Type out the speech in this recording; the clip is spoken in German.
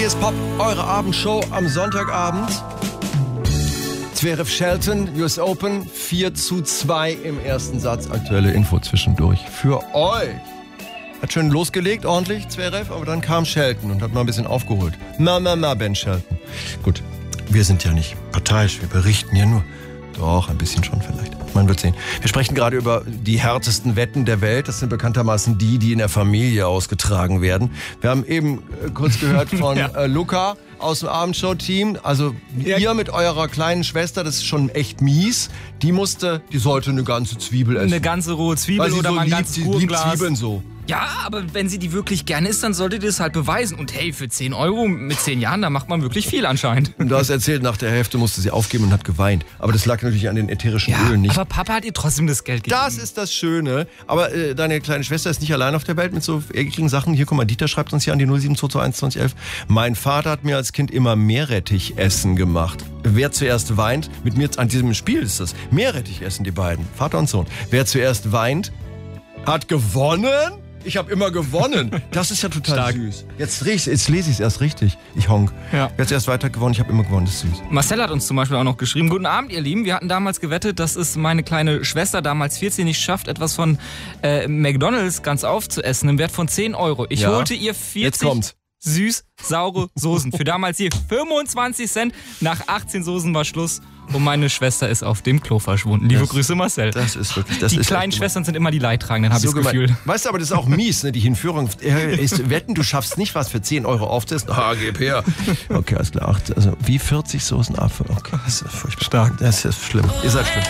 Hier ist Pop, eure Abendshow am Sonntagabend. Zverev Shelton, US Open, 4:2 im ersten Satz. Aktuelle Info zwischendurch für euch. Hat schön losgelegt, ordentlich, Zverev, aber dann kam Shelton und hat mal ein bisschen aufgeholt. Na, Ben Shelton. Gut, wir sind ja nicht parteiisch, wir berichten ja nur. Doch, ein bisschen schon vielleicht. Man wird sehen. Wir sprechen gerade über die härtesten Wetten der Welt. Das sind bekanntermaßen die in der Familie ausgetragen werden. Wir haben eben kurz gehört von Luca aus dem Abendshow-Team. Also ihr mit eurer kleinen Schwester, das ist schon echt mies. Die sollte eine ganze Zwiebel essen. Eine ganze rohe Zwiebel oder so mal ein ganzes Gurkenglas. Zwiebeln so. Ja, aber wenn sie die wirklich gerne isst, dann solltet ihr das halt beweisen. Und hey, für 10 Euro mit 10 Jahren, da macht man wirklich viel anscheinend. Und du hast erzählt, nach der Hälfte musste sie aufgeben und hat geweint. Aber das lag natürlich an den ätherischen Ölen nicht. Aber Papa hat ihr trotzdem das Geld gegeben. Das ist das Schöne. Aber deine kleine Schwester ist nicht allein auf der Welt mit so ekligen Sachen. Hier, guck mal, Dieter schreibt uns hier an die 072212011. Mein Vater hat mir als Kind immer Meerrettichessen gemacht. Wer zuerst weint, mit mir an diesem Spiel ist das. Meerrettichessen, die beiden. Vater und Sohn. Wer zuerst weint, hat gewonnen. Ich habe immer gewonnen. Das ist ja total süß. Jetzt lese ich es erst richtig. Ich honk. Ja. Wer hat erst weiter gewonnen? Ich habe immer gewonnen. Das ist süß. Marcel hat uns zum Beispiel auch noch geschrieben. Guten Abend, ihr Lieben. Wir hatten damals gewettet, dass es meine kleine Schwester, damals 14, nicht schafft, etwas von McDonald's ganz aufzuessen im Wert von 10 Euro. Ich holte ihr 40 süß-saure Soßen. Für damals hier 25 Cent. Nach 18 Soßen war Schluss. Und meine Schwester ist auf dem Klo verschwunden. Liebe Grüße, Marcel. Das ist wirklich... Die kleinen Schwestern sind immer die Leidtragenden, habe ich das Gefühl. Weißt du, aber das ist auch mies, ne? Die Hinführung ist, wetten, du schaffst nicht was für 10 Euro aufzuessen. Gib her. Okay, alles klar. Also wie 40 Soßen Apfel. Okay, das ist furchtbar. Stark. Das ist schlimm. Ihr seid schlimm.